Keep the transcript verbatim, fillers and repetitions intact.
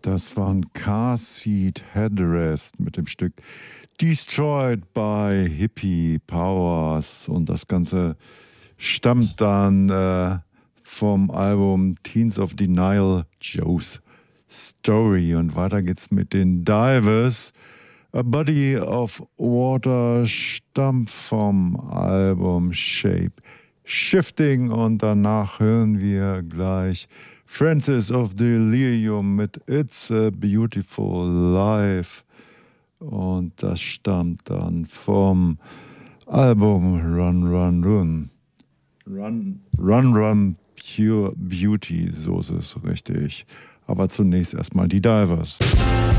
Das waren Car Seat Headrest mit dem Stück Destroyed by Hippie Powers. Und das Ganze stammt dann äh, vom Album Teens of Denial, Joe's Story. Und weiter geht's mit den Divers. A Body of Water stammt vom Album Shape Shifting. Und danach hören wir gleich Francis of Delirium mit It's a Beautiful Life. Und das stammt dann vom Album Run, Run, Run. Run, Run, Run, Pure Beauty, so ist es richtig. Aber zunächst erstmal die Divers.